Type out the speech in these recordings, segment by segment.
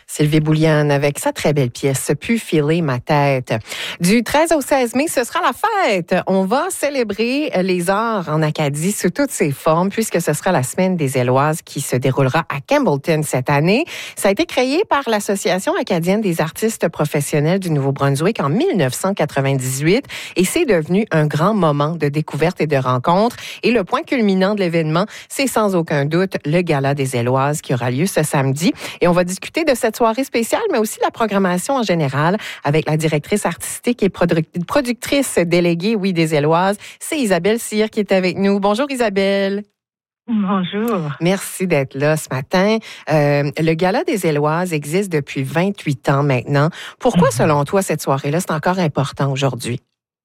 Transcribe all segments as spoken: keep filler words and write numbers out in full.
Sylvie Bouliane avec sa très belle pièce « Pu filer ma tête ». Du treize au seize mai, ce sera la fête. On va célébrer les arts en Acadie sous toutes ses formes puisque ce sera la Semaine des Éloises qui se déroulera à Campbellton cette année. Ça a été créé par l'Association acadienne des artistes professionnels du Nouveau-Brunswick en dix-neuf cent quatre-vingt-dix-huit et c'est devenu un grand moment de découverte et de rencontre. Et le point culminant de l'événement, c'est sans aucun doute le Gala des Éloises qui aura lieu ce samedi. Et on va discuter de cette soirée spéciale, mais aussi de la programmation en général avec la directrice artistique et produ- productrice déléguée, oui, des Éloises. C'est Isabelle Cyr qui est avec nous. Bonjour Isabelle. Bonjour. Merci d'être là ce matin. Euh, le Gala des Éloises existe depuis vingt-huit ans maintenant. Pourquoi, mm-hmm. selon toi, cette soirée-là, c'est encore important aujourd'hui?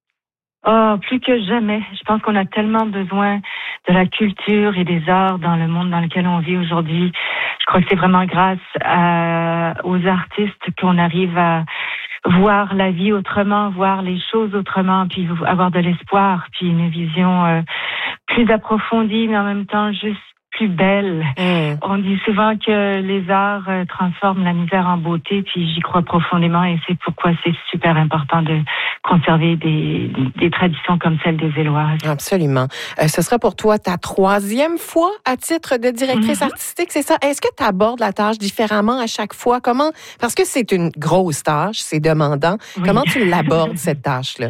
Oh, plus que jamais. Je pense qu'on a tellement besoin de la culture et des arts dans le monde dans lequel on vit aujourd'hui. Je crois que c'est vraiment grâce à, aux artistes qu'on arrive à voir la vie autrement, voir les choses autrement, puis avoir de l'espoir, puis une vision euh, plus approfondie, mais en même temps juste plus belle. Mmh. On dit souvent que les arts euh, transforment la misère en beauté, puis j'y crois profondément et c'est pourquoi c'est super important de conserver des, des traditions comme celle des Éloises. Absolument. Euh, ce sera pour toi ta troisième fois à titre de directrice mmh. artistique, c'est ça? Est-ce que tu abordes la tâche différemment à chaque fois? Comment? Parce que c'est une grosse tâche, c'est demandant. Oui. Comment tu l'abordes, cette tâche-là?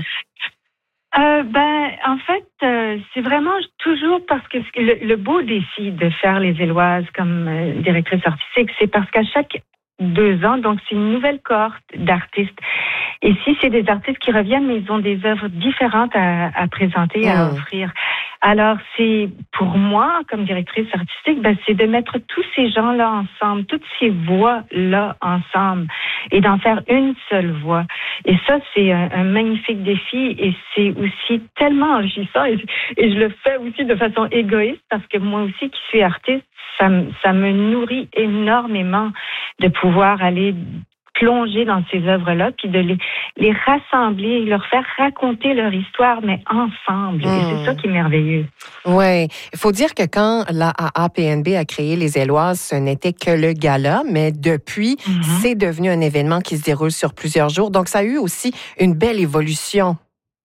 Euh, ben, en fait, euh, c'est vraiment toujours parce que le, le beau défi de faire les Éloises comme euh, directrice artistique, c'est parce qu'à chaque deux ans, donc c'est une nouvelle cohorte d'artistes. Et si c'est des artistes qui reviennent, mais ils ont des œuvres différentes à, à présenter, mmh. à offrir. Alors, c'est pour moi, comme directrice artistique, ben, c'est de mettre tous ces gens-là ensemble, toutes ces voix-là ensemble, et d'en faire une seule voix. Et ça, c'est un, un magnifique défi, et c'est aussi tellement enrichissant, et, et je le fais aussi de façon égoïste, parce que moi aussi, qui suis artiste, ça, ça me nourrit énormément de pouvoir aller plonger dans ces œuvres-là, puis de les, les rassembler, leur faire raconter leur histoire, mais ensemble. Mmh. Et c'est ça qui est merveilleux. Oui. Il faut dire que quand l'A A A P N B a créé les Éloises, ce n'était que le gala, mais depuis, mmh. c'est devenu un événement qui se déroule sur plusieurs jours. Donc, ça a eu aussi une belle évolution.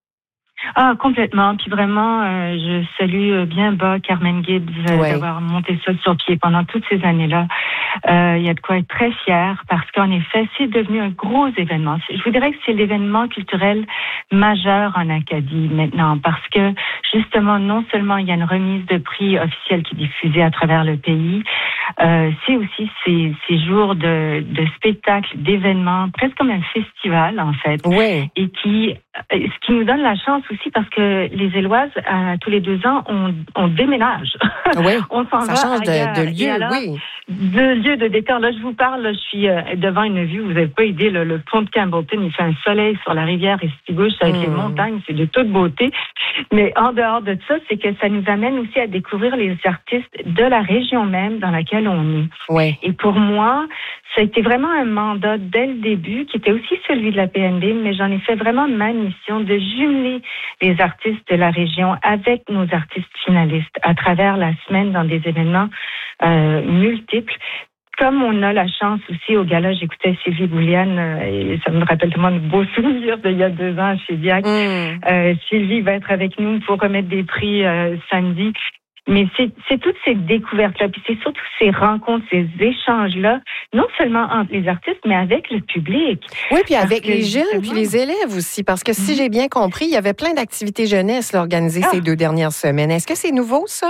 Ah, complètement. Puis vraiment, euh, je salue bien bas Carmen Gibbs euh, ouais. d'avoir monté ça sur pied pendant toutes ces années-là. Euh, il y a de quoi être très fier parce qu'en effet, c'est devenu un gros événement. Je vous dirais que c'est l'événement culturel majeur en Acadie maintenant parce que justement, non seulement il y a une remise de prix officielle qui est diffusée à travers le pays, euh, c'est aussi ces, ces jours de, de spectacles, d'événements, presque comme un festival en fait, ouais. et qui, ce qui nous donne la chance aussi parce que les Éloises, euh, tous les deux ans, on, on déménage. Oui, on s'en ça va change de, de lieu, alors, oui. De lieu, de décor. Là, je vous parle, là, je suis euh, devant une vue, vous n'avez pas idée, là, le pont de Campbellton, il fait un soleil sur la rivière Estigouche avec mmh. les montagnes, c'est de toute beauté. Mais en dehors de ça, c'est que ça nous amène aussi à découvrir les artistes de la région même dans laquelle on est. Oui. Et pour moi, ça a été vraiment un mandat dès le début, qui était aussi celui de la P N B, mais j'en ai fait vraiment ma mission de jumeler les artistes de la région avec nos artistes finalistes à travers la semaine dans des événements euh, multiples. Comme on a la chance aussi au gala, j'écoutais Sylvie Bouliane euh, et ça me rappelle tellement de beaux souvenirs d'il y a deux ans chez Diac. Mm. Euh, Sylvie va être avec nous pour remettre des prix euh, samedi. Mais c'est, c'est toutes ces découvertes-là, puis c'est surtout ces rencontres, ces échanges-là, non seulement entre les artistes, mais avec le public. Oui, puis avec les jeunes, puis les élèves aussi, parce que si mm-hmm. j'ai bien compris, il y avait plein d'activités jeunesse là, organisées ah. ces deux dernières semaines. Est-ce que c'est nouveau, ça?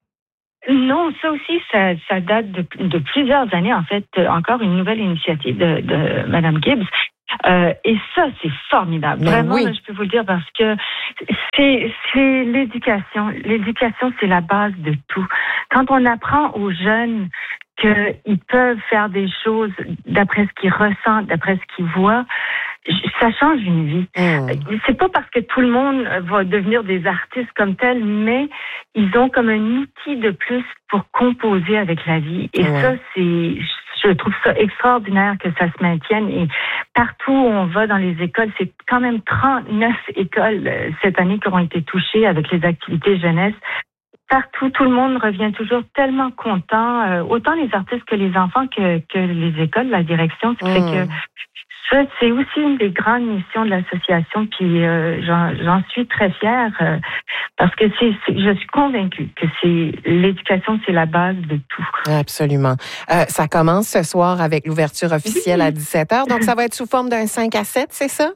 Non, ça aussi, ça, ça date de, de plusieurs années, en fait. Encore une nouvelle initiative de, de Mme Gibbs. Euh, et ça, c'est formidable. Mais Vraiment, oui. là, je peux vous le dire parce que c'est, c'est l'éducation. L'éducation, c'est la base de tout. Quand on apprend aux jeunes qu'ils peuvent faire des choses d'après ce qu'ils ressentent, d'après ce qu'ils voient, ça change une vie. Mmh. C'est pas parce que tout le monde va devenir des artistes comme tels, mais ils ont comme un outil de plus pour composer avec la vie. Et ouais. ça, c'est... Je trouve ça extraordinaire que ça se maintienne et partout où on va dans les écoles, c'est quand même trente-neuf écoles cette année qui auront été touchées avec les activités jeunesse. partout, tout le monde revient toujours tellement content, euh, autant les artistes que les enfants que, que les écoles, la direction. Ce qui Mm. fait que ça, c'est aussi une des grandes missions de l'association, puis euh, j'en, j'en suis très fière euh, parce que c'est, c'est, je suis convaincue que c'est l'éducation, c'est la base de tout. Absolument. Euh, ça commence ce soir avec l'ouverture officielle à dix-sept heures, donc ça va être sous forme d'un cinq à sept, c'est ça?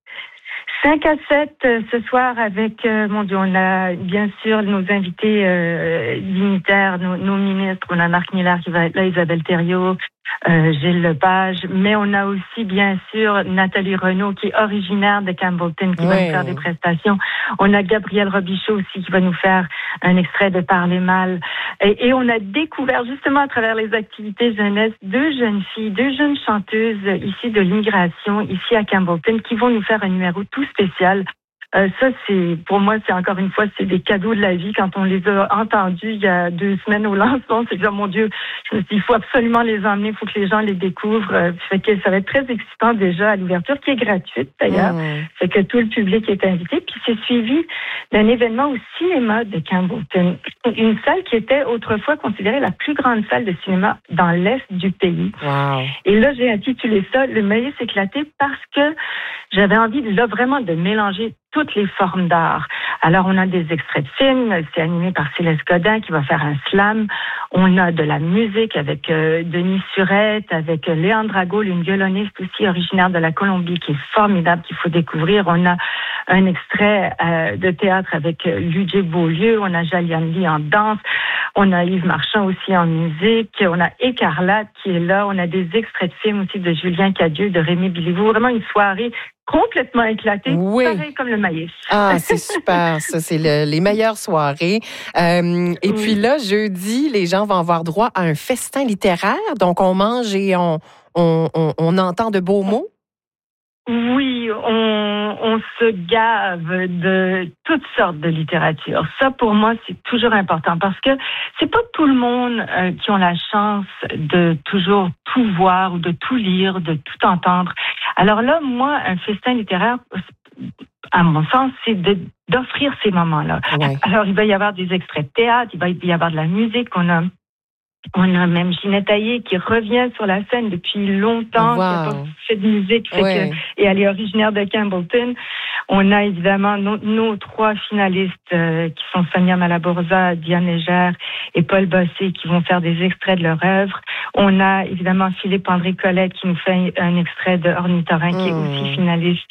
cinq à sept euh, ce soir avec, euh, mon Dieu, on a bien sûr nos invités euh, dignitaires, nos, nos ministres. On a Marc Miller qui va être là, Isabelle Thériault, euh, Gilles Lepage, mais on a aussi bien sûr Nathalie Renaud qui est originaire de Campbellton qui oui. va nous faire des prestations. On a Gabrielle Robichaud aussi qui va nous faire un extrait de Parler mal. Et, et on a découvert justement à travers les activités jeunesse deux jeunes filles, deux jeunes chanteuses ici de l'immigration, ici à Campbellton, qui vont nous faire un numéro tout spécial. Euh, ça, c'est pour moi, c'est encore une fois, c'est des cadeaux de la vie. Quand on les a entendus il y a deux semaines au lancement, c'est que, oh, mon Dieu, je me suis dit, il faut absolument les emmener, il faut que les gens les découvrent. Euh, fait que ça va être très excitant déjà à l'ouverture, qui est gratuite d'ailleurs. Mmh. Fait que tout le public est invité. Puis c'est suivi d'un événement au cinéma de Campbellton, une salle qui était autrefois considérée la plus grande salle de cinéma dans l'est du pays. Wow. Et là, j'ai intitulé ça Le maïs éclaté parce que j'avais envie là vraiment de mélanger toutes les formes d'art. Alors, on a des extraits de films, c'est animé par Céleste Godin qui va faire un slam. On a de la musique avec euh, Denis Surette, avec euh, Léandre Drago, une violoniste aussi originaire de la Colombie qui est formidable, qu'il faut découvrir. On a un extrait euh, de théâtre avec euh, Ludger Beaulieu. On a Jaliane Lee en danse. On a Yves Marchand aussi en musique. On a Écarlate qui est là. On a des extraits de films aussi de Julien Cadieux, de Rémi Biliveau. Vraiment une soirée complètement éclatée, oui. pareil comme le maïs. Ah, c'est super. Ça, c'est le, les meilleures soirées. Euh, et oui. puis là, jeudi, les gens vont avoir droit à un festin littéraire. Donc, on mange et on, on, on, on entend de beaux mots. Oui, on, on se gave de toutes sortes de littérature. Ça, pour moi, c'est toujours important parce que c'est pas tout le monde euh, qui ont la chance de toujours tout voir ou de tout lire, de tout entendre. Alors là, moi, un festin littéraire, à mon sens, c'est de, d'offrir ces moments-là. Ouais. Alors, il va y avoir des extraits de théâtre, il va y avoir de la musique, on a On a même Ginette Hayé qui revient sur la scène depuis longtemps, wow. qui a pas fait de musique, fait ouais. que, et elle est originaire de Campbellton. On a évidemment nos, nos trois finalistes euh, qui sont Sonia Malaborza, Diane Légère et Paul Bossé qui vont faire des extraits de leur œuvre. On a évidemment Philippe André Colette qui nous fait un extrait de Ornithorin mmh. qui est aussi finaliste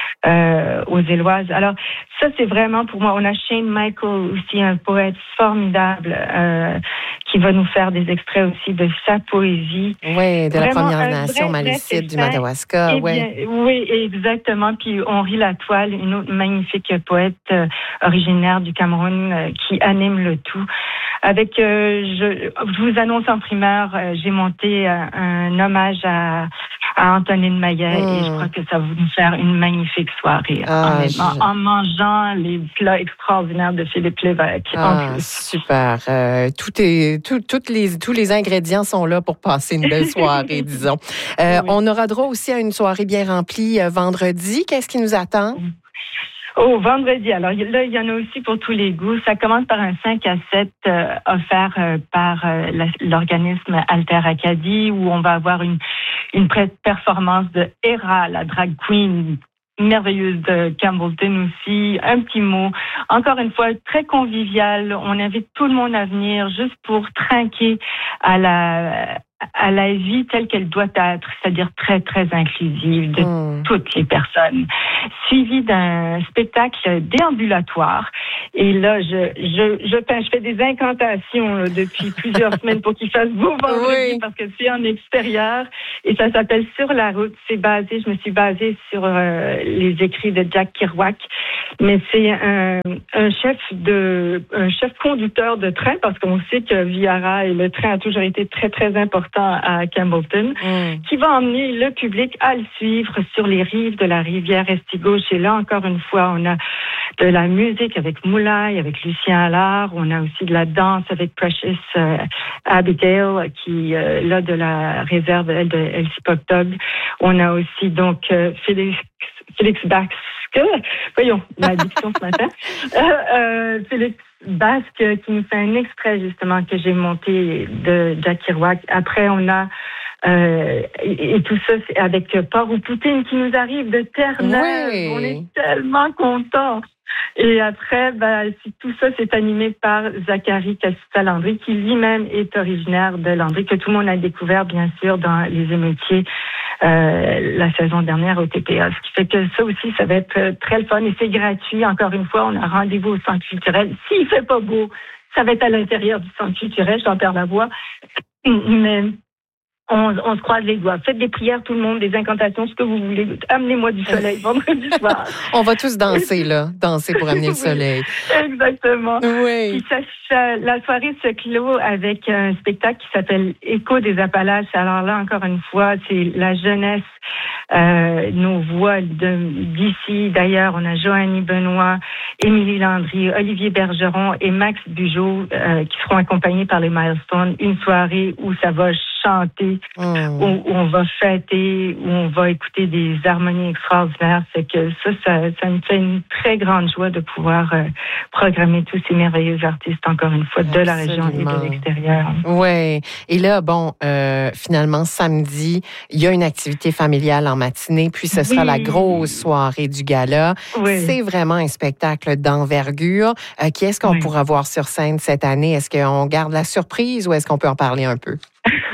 euh, aux Éloises. Alors ça c'est vraiment pour moi. On a Shane Michael aussi, un poète formidable euh, qui va nous faire des extraits aussi de sa poésie. Oui, de la vraiment Première Nation malécite du Madawaska. Ouais. Oui, exactement. Puis Henri Latoile, une autre magnifique poète euh, originaire du Cameroun euh, qui anime le tout. Avec, euh, je, je vous annonce en primeur, euh, j'ai monté euh, un hommage à, à Antonine Maillet mmh. et je crois que ça va nous faire une magnifique soirée ah, en, je... en mangeant les plats extraordinaires de Philippe Lévesque. Ah, en plus. Super. Euh, tout est, tout, toutes les, tous les ingrédients sont là pour passer une belle soirée, disons. Euh, oui. On aura droit aussi à une soirée bien remplie euh, vendredi. Qu'est-ce qui nous attend? Mmh. Oh, vendredi. Alors là, il y en a aussi pour tous les goûts. Ça commence par un cinq à sept euh, offert euh, par euh, la, l'organisme Alter Acadie où on va avoir une, une performance de Hera, la drag queen merveilleuse de Campbellton aussi. Un petit mot. Encore une fois, très convivial. On invite tout le monde à venir juste pour trinquer à la... à la vie telle qu'elle doit être, c'est-à-dire très, très inclusive de mmh. toutes les personnes, suivi d'un spectacle déambulatoire. Et là, je, je, je, je fais des incantations là, depuis plusieurs semaines pour qu'il fasse beau vendredi oui. parce que c'est en extérieur et ça s'appelle Sur la route. C'est basé, je me suis basée sur euh, les écrits de Jack Kerouac, mais c'est un, un chef de, un chef conducteur de train parce qu'on sait que Viara et le train a toujours été très, très important à Campbellton, mm. qui va emmener le public à le suivre sur les rives de la rivière Estigouche. Et là, encore une fois, on a de la musique avec Moulay, avec Lucien Allard. On a aussi de la danse avec Precious euh, Abigail, qui euh, là de la réserve de Elsie Pop Dog. On a aussi donc euh, Félix, Félix Bax voyons, ma diction ce matin. Euh, euh, Félix Basque qui nous fait un extrait justement que j'ai monté de Jack Kerouac. Après, on a euh, et, et tout ça c'est avec Port ou Poutine qui nous arrive de Terre-Neuve. Oui. On est tellement contents. Et après, ben, tout ça, c'est animé par Zachary Cassis-Landry, qui lui-même est originaire de Landry, que tout le monde a découvert, bien sûr, dans Les Émeutiers euh, la saison dernière au T P A. Ce qui fait que ça aussi, ça va être très le fun et c'est gratuit. Encore une fois, on a rendez-vous au centre culturel. S'il fait pas beau, ça va être à l'intérieur du centre culturel, j'en perds la voix. Mais On, on se croise les doigts. Faites des prières, tout le monde, des incantations, ce que vous voulez. Amenez-moi du soleil vendredi soir. On va tous danser, là. Danser pour amener le soleil. Oui, exactement. Oui. Puis ça, ça, la soirée se clôt avec un spectacle qui s'appelle Écho des Appalaches. Alors là, encore une fois, c'est la jeunesse, euh, nos voix de, d'ici. D'ailleurs, on a Joanie Benoît, Émilie Landry, Olivier Bergeron et Max Bugeaud euh, qui seront accompagnés par les Milestones. Une soirée où ça va chanter, mmh. où, où on va fêter, où on va écouter des harmonies extraordinaires. C'est que ça, ça, ça me fait une très grande joie de pouvoir euh, programmer tous ces merveilleux artistes, encore une fois, de Absolument. La région et de l'extérieur. Oui. Et là, bon, euh, finalement, samedi, il y a une activité familiale en matinée, puis ce sera oui. la grosse soirée du gala. Oui. C'est vraiment un spectacle d'envergure. Euh, qui est-ce qu'on oui. pourra voir sur scène cette année? Est-ce qu'on garde la surprise ou est-ce qu'on peut en parler un peu?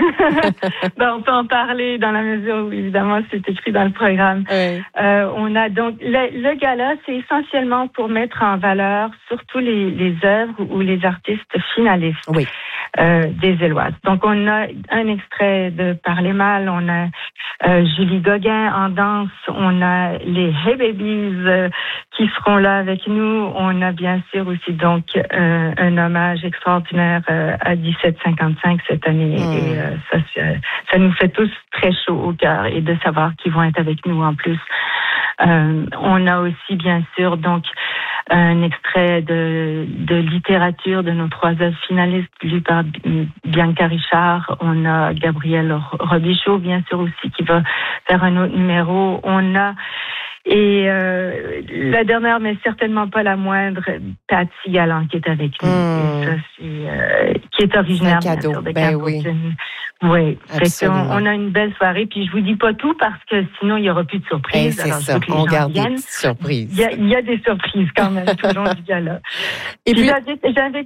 ben, on peut en parler dans la mesure où, évidemment, c'est écrit dans le programme. Oui. Euh, on a donc le, le gala, c'est essentiellement pour mettre en valeur surtout les, les œuvres ou les artistes finalistes oui. euh, des Éloises. Donc, on a un extrait de Parler mal, on a euh, Julie Gauguin en danse, on a les Hey Babies euh, qui seront là avec nous. On a bien sûr aussi donc euh, un hommage extraordinaire euh, à dix-sept cinquante-cinq cette année. Mmh. Et euh, ça, ça nous fait tous très chaud au cœur et de savoir qu'ils vont être avec nous en plus. Euh, on a aussi bien sûr donc un extrait de, de littérature de nos trois œuvres finalistes lues par Bianca Richard. On a Gabrielle Robichaud bien sûr aussi qui va faire un autre numéro. On a Et euh, la dernière, mais certainement pas la moindre, Patsy Galland qui est avec nous. Mmh. Et ça, c'est, euh, qui est originaire bien sûr de ben oui. Oui, on, on a une belle soirée. Puis je vous dis pas tout parce que sinon il y aura plus de surprises. Hey, c'est alors, ça, on garde des surprises. Il y, a, il y a des surprises quand même tout le long du gala. Et puis, puis j'invite, j'invite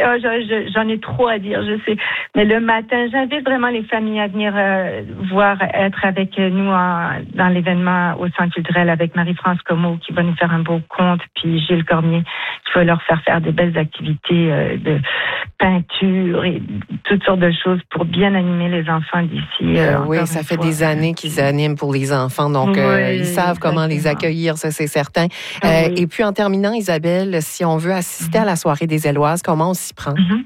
oh, j'en ai trop à dire, je sais. Mais le matin, j'invite vraiment les familles à venir euh, voir, être avec nous en, dans l'événement au Centre culturel avec Marie-France Comeau qui va nous faire un beau conte, puis Gilles Cormier qui va leur faire faire de belles activités euh, de peinture et toutes sortes de choses pour bien animer les enfants d'ici. Euh, oui, ça fait fois. des années qu'ils animent pour les enfants, donc oui, euh, ils savent exactement. comment les accueillir, ça c'est certain. Euh, oui. Et puis en terminant, Isabelle, si on veut assister mm-hmm. à la soirée des Éloises, comment on s'y prend? Mm-hmm.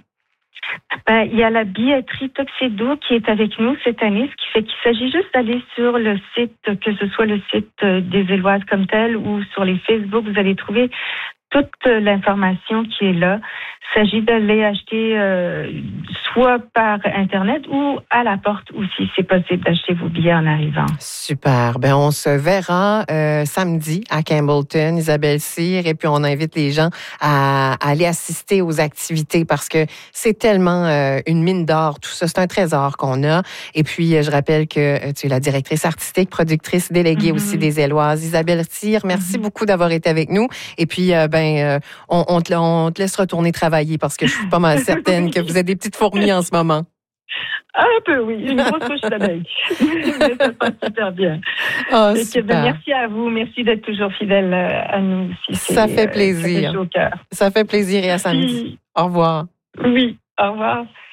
Ben, il y a la billetterie Tuxedo qui est avec nous cette année, ce qui fait qu'il s'agit juste d'aller sur le site, que ce soit le site des Éloises comme tel ou sur les Facebook, vous allez trouver toute l'information qui est là. Il s'agit d'aller acheter euh, soit par Internet ou à la porte aussi, c'est possible d'acheter vos billets en arrivant. Super. Ben on se verra euh, samedi à Campbellton, Isabelle Cyr, et puis on invite les gens à, à aller assister aux activités parce que c'est tellement euh, une mine d'or, tout ça. C'est un trésor qu'on a. Et puis, je rappelle que tu es la directrice artistique, productrice déléguée mm-hmm. aussi des Éloises. Isabelle Cyr, merci mm-hmm. beaucoup d'avoir été avec nous. Et puis, euh, ben, euh, on, on, te, on te laisse retourner travailler parce que je suis pas mal certaine que vous êtes des petites fourmis en ce moment. Un peu, oui. Une grosse couche d'abeille. Mais ça se passe super bien. Oh, super. Que, ben, merci à vous. Merci d'être toujours fidèle à nous aussi. Ça fait plaisir. Euh, ça fait chaud au cœur. Ça fait plaisir et à samedi. Oui. Au revoir. Oui, au revoir.